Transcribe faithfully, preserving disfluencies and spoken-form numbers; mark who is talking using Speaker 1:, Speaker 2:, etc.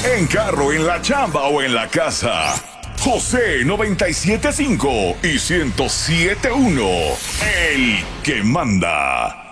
Speaker 1: En carro, en la chamba o en la casa. José noventa y siete punto cinco y ciento siete punto uno. El que manda.